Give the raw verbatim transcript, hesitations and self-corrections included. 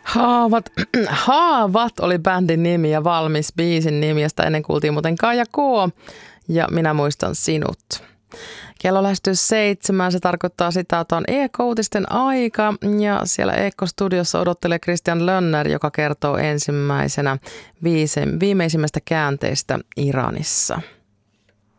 Haavat, Haavat oli bändin nimi ja valmis biisin nimi, josta ennen kuultiin muuten Kaija K. ja Minä muistan sinut. Kello lähestyy seitsemän, se tarkoittaa sitä, että on E K-uutisten aika ja siellä E K-studiossa odottelee Christian Lönner, joka kertoo ensimmäisenä viimeisimmästä käänteistä Iranissa.